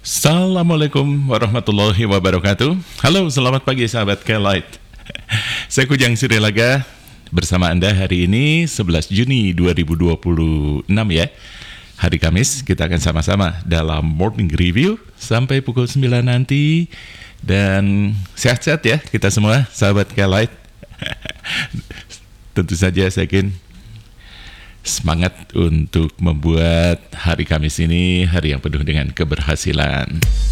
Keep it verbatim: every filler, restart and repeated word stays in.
Assalamualaikum warahmatullahi wabarakatuh. Halo, selamat pagi sahabat K-Lite. Saya Kujang Surilaga bersama Anda hari ini sebelas Juni dua ribu dua puluh enam ya. Hari Kamis kita akan sama-sama dalam Morning Review sampai pukul sembilan nanti. Dan sehat-sehat ya kita semua sahabat K-Lite. Tentu saja saya yakin semangat untuk membuat hari Kamis ini hari yang penuh dengan keberhasilan.